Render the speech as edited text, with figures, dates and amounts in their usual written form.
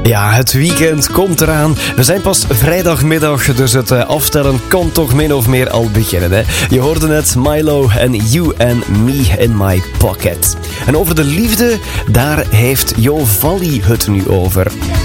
Ja, het weekend komt eraan. We zijn pas vrijdagmiddag, dus het aftellen kan toch min of meer al beginnen. Hè? Je hoorde net Milo en You and Me in My Pocket. En over de liefde, daar heeft Jo Valli het nu over.